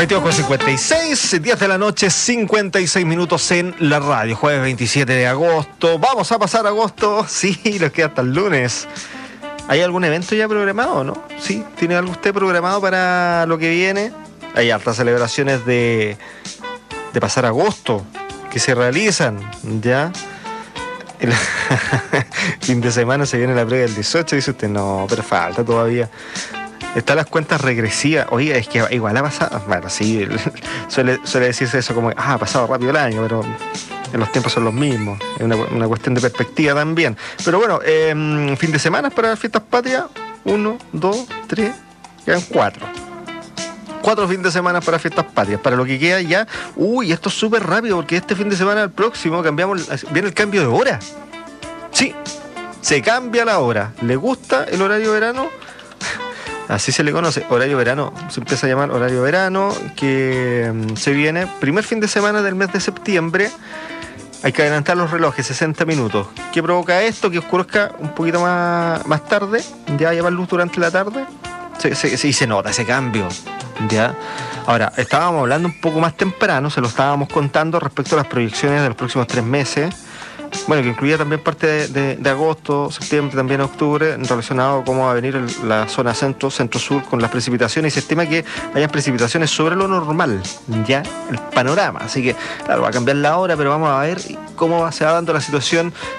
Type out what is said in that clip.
22:56, 10 de la noche, 56 minutos en la radio. Jueves 27 de agosto. Vamos a pasar agosto. Sí, nos queda hasta el lunes. ¿Hay algún evento ya programado o no? Sí, ¿tiene algo usted programado para lo que viene? Hay hartas celebraciones de pasar agosto que se realizan, ¿ya? El fin de semana se viene la previa del 18, dice usted. No, pero falta todavía. Están las cuentas regresivas. Oye, es que igual ha pasado. Bueno, sí, suele decirse eso como, ha pasado rápido el año, pero los tiempos son los mismos. Es una cuestión de perspectiva también. Pero bueno, fin de semana para las fiestas patrias. 1, 2, 3, quedan 4. 4 fines de semana para fiestas patrias. Para lo que queda ya. Uy, esto es súper rápido porque este fin de semana al próximo viene el cambio de hora. Sí, se cambia la hora. ¿Le gusta el horario verano? Así se le conoce, horario verano, se empieza a llamar horario verano, que se viene primer fin de semana del mes de septiembre. Hay que adelantar los relojes, 60 minutos. ¿Qué provoca esto? Que oscurezca un poquito más tarde, ya haya más luz durante la tarde. Se nota ese cambio, ¿ya? Ahora, estábamos hablando un poco más temprano, se lo estábamos contando respecto a las proyecciones de los próximos 3 meses. Bueno, que incluía también parte de agosto, septiembre, también octubre, relacionado a cómo va a venir la zona centro-sur con las precipitaciones, y se estima que hayan precipitaciones sobre lo normal, ya el panorama. Así que, claro, va a cambiar la hora, pero vamos a ver cómo se va dando la situación